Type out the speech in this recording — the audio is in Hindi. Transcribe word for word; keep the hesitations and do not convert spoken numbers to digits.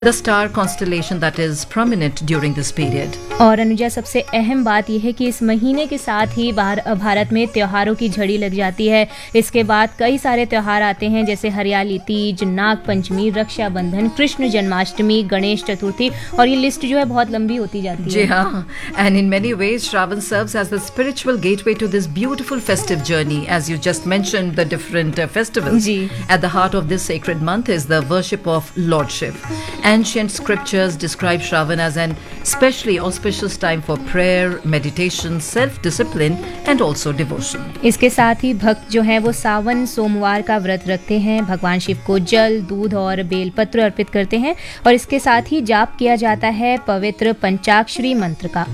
the star constellation that is prominent during this period. और अनुजा, सबसे अहम बात यह है कि इस महीने के साथ ही बाहर भारत में त्योहारों की झड़ी लग जाती है। इसके बाद कई सारे त्योहार आते हैं, जैसे हरियाली तीज, नाग पंचमी, रक्षाबंधन, कृष्ण जन्माष्टमी, गणेश चतुर्थी, और ये लिस्ट जो है बहुत लंबी होती जाती है। जी हाँ, and in many ways Shravan serves as the spiritual gateway to this beautiful festive journey, as you just mentioned the different uh, festivals. Ji. At the heart of this sacred month is the worship of Lord Shiv. Ancient scriptures describe Shravan as an especially auspicious time for prayer, meditation, self-discipline and also devotion. इसके साथ ही भक्त जो हैं वो सावन सोमवार का व्रत रखते हैं, भगवान शिव को जल, दूध और बेलपत्र अर्पित करते हैं, और इसके साथ ही जाप किया जाता है पवित्र पंचाक्षरी मंत्र का।